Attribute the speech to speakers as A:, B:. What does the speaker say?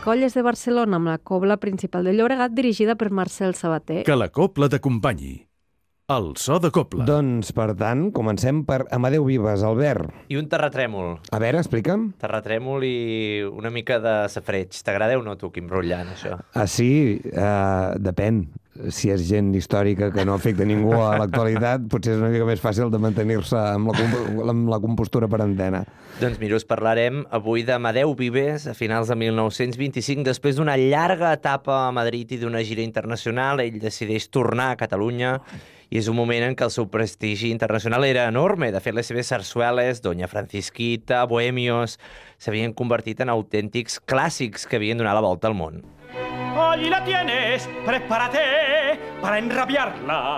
A: Colles de Barcelona amb la Cobla Principal de Llobregat dirigida per Marcel Sabater.
B: Que la cobla t'acompanyi. El so de cobla.
C: Doncs, per tant, comencem per Amadeu Vives, Albert.
D: I un terratrèmol.
C: A veure, explica'm.
D: Terratrèmol i una mica de safareig. T'agrada o no, tu, Quim Rotllant, això?
C: Ah, sí, depèn. Si és gent històrica que no afecta ningú a l'actualitat, potser és una mica més fàcil de mantenir-se amb la compostura per antena.
D: Doncs mira, us parlarem avui d'Amadeu Vives a finals de 1925. Després d'una llarga etapa a Madrid i d'una gira internacional, ell decideix tornar a Catalunya i és un moment en què el seu prestigi internacional era enorme. De fet, les seves sarsueles, Doña Francisquita, Bohemios, s'havien convertit en autèntics clàssics que havien donat la volta al món.
E: Allí la tienes, prepárate para enrabiarla.